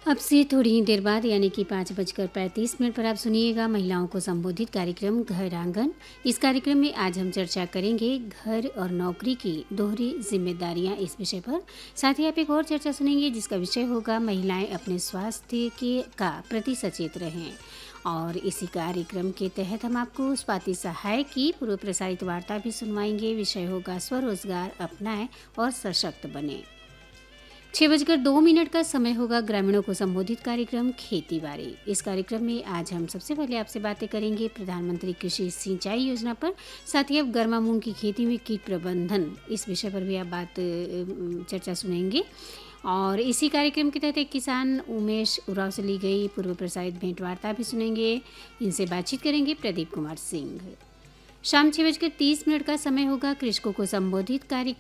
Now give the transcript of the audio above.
अब से थोड़ी ही देर बाद यानी कि 5:35 पर आप सुनिएगा महिलाओं को संबोधित कार्यक्रम घर आंगन। इस कार्यक्रम में आज हम चर्चा करेंगे घर और नौकरी की दोहरी जिम्मेदारियां इस विषय पर। साथ ही आप एक और चर्चा सुनेंगे जिसका विषय होगा महिलाएं अपने स्वास्थ्य के का प्रति सचेत रहें। और इसी कार्यक्रम के तहत हम आपको स्वाति सहाय की पूर्व प्रसारित वार्ता भी सुनवाएंगे। विषय होगा स्वरोजगार अपनाएं और सशक्त बने। 6:02 का समय होगा ग्रामीणों को संबोधित कार्यक्रम खेती बाड़ी। इस कार्यक्रम में आज हम सबसे पहले आपसे बातें करेंगे प्रधानमंत्री कृषि सिंचाई योजना पर। साथ ही अब गर्मा मूंग की खेती में कीट प्रबंधन इस विषय पर भी आप चर्चा सुनेंगे। और इसी कार्यक्रम के तहत एक किसान उमेश उराव से ली गई पूर्व प्रसारित भेंट वार्ता भी सुनेंगे। इनसे बातचीत करेंगे प्रदीप कुमार सिंह। शाम 6:30 का समय होगा कृषकों को संबोधित कार्यक्रम।